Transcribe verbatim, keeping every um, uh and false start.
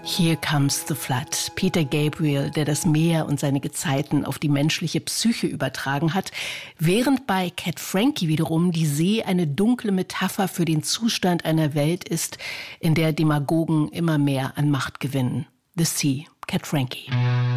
Here Comes the Flood. Peter Gabriel, der das Meer und seine Gezeiten auf die menschliche Psyche übertragen hat, während bei Cat Frankie wiederum die See eine dunkle Metapher für den Zustand einer Welt ist, in der Demagogen immer mehr an Macht gewinnen. The Sea, Cat Frankie.